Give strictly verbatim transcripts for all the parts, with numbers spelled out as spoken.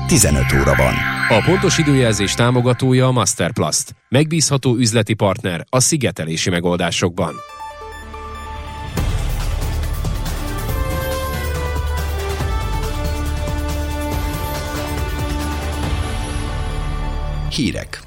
tizenöt óra van. A pontos időjelzés támogatója a Masterplast. Megbízható üzleti partner a szigetelési megoldásokban. Hírek.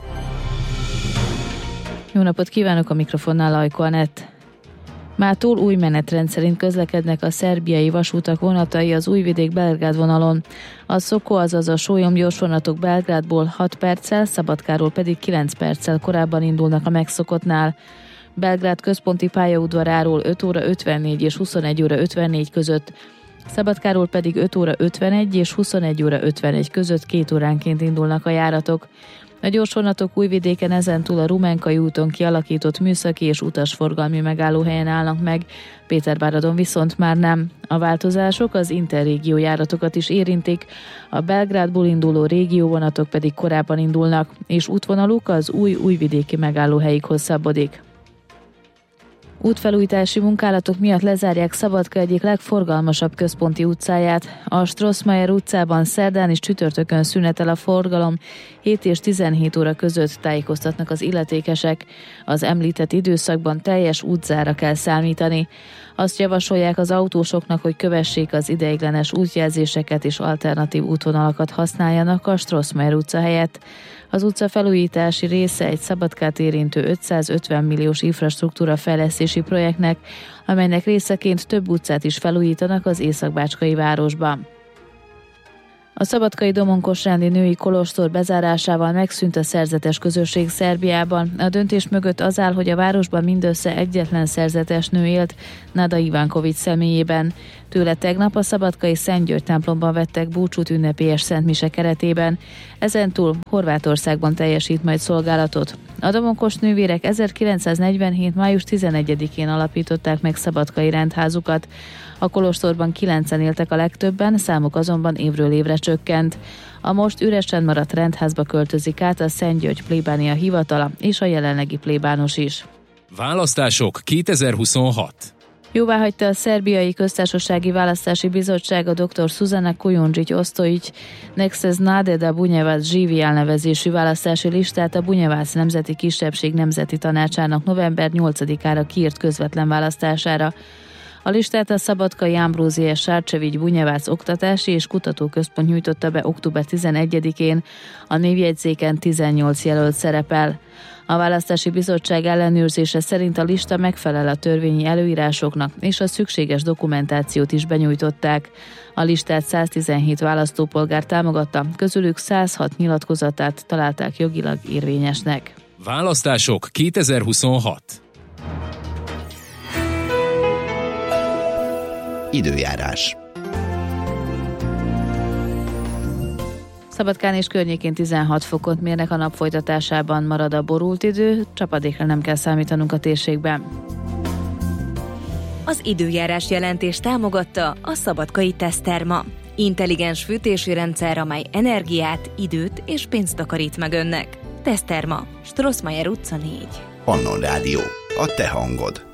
Jó napot kívánok, a mikrofonnál Ajko Anett. Mától új menetrend szerint közlekednek a szerbiai vasútak vonatai az Újvidék-Belgrád vonalon. A Szokó, azaz a sólyom gyorsvonatok Belgrádból hat perccel, Szabadkáról pedig kilenc perccel korábban indulnak a megszokottnál. Belgrád központi pályaudvaráról öt óra ötvennégy és huszonegy óra ötvennégy között, Szabadkáról pedig öt óra ötvenegy és huszonegy óra ötvenegy között két óránként indulnak a járatok. A gyorsvonatok Újvidéken ezentúl a Rumenkai úton kialakított műszaki és utasforgalmi megállóhelyen állnak meg, Péterbáradon viszont már nem. A változások az interrégió járatokat is érintik, a Belgrádból induló régióvonatok pedig korábban indulnak, és útvonaluk az új újvidéki megállóhelyig hosszabbodik. Útfelújítási munkálatok miatt lezárják Szabadka egyik legforgalmasabb központi utcáját. A Strossmayer utcában szerdán és csütörtökön szünetel a forgalom, hét és tizenhét óra között, tájékoztatnak az illetékesek. Az említett időszakban teljes útzára kell számítani. Azt javasolják az autósoknak, hogy kövessék az ideiglenes útjelzéseket és alternatív útvonalakat használjanak a Strossmayer utca helyett. Az utca felújítási része egy Szabadkát érintő ötszázötven milliós infrastruktúra fejlesztési projektnek, amelynek részeként több utcát is felújítanak az észak-bácskai városban. A szabadkai Domonkosrándi női kolostor bezárásával megszűnt a szerzetes közösség Szerbiában. A döntés mögött az áll, hogy a városban mindössze egyetlen szerzetes nő élt, Nada Ivánkovics személyében. Tőle tegnap a szabadkai Szent György templomban vettek búcsút ünnepélyes szentmise keretében. Ezentúl Horvátországban teljesít majd szolgálatot. A domonkos nővérek ezerkilencszáznegyvenhét. május tizenegyedikén alapították meg szabadkai rendházukat. A kolostorban kilencen éltek a legtöbben, számuk azonban évről évre csökkent. A most üresen maradt rendházba költözik át a Szent György plébánia hivatala és a jelenlegi plébános is. Választások kétezer-huszonhat. Jóváhagyta a Szerbiai Köztársasági Választási Bizottság a dr. Suzana Kujundžić Ostojić Nexe znade da Bunjevac živi elnevezésű választási listát a Bunjevac Nemzeti Kisebbség Nemzeti Tanácsának november nyolcadikára kiírt közvetlen választására. A listát a szabadkai Ambrózia Sárcsevics Bunjevac Oktatási és Kutatóközpont nyújtotta be október tizenegyedikén, a névjegyzéken tizennyolc jelölt szerepel. A Választási Bizottság ellenőrzése szerint a lista megfelel a törvényi előírásoknak, és a szükséges dokumentációt is benyújtották. A listát száztizenhét választópolgár támogatta, közülük száz hat nyilatkozatát találták jogilag érvényesnek. Választások kétezer-huszonhat. Időjárás. Szabadkán és környékén tizenhat fokot mérnek, a nap folytatásában marad a borult idő, csapadékra nem kell számítanunk a térségben. Az időjárás jelentés támogatta a Szabadkai Teszterma. Intelligens fűtési rendszer, amely energiát, időt és pénzt takarít meg önnek. Teszterma, Strossmayer utca négy. Pannon Rádió. A te hangod.